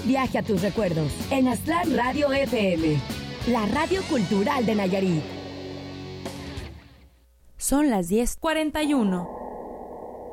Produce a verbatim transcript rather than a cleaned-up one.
Viaje a tus recuerdos en Aztlán Radio F M, la radio cultural de Nayarit. Son las diez cuarenta y uno.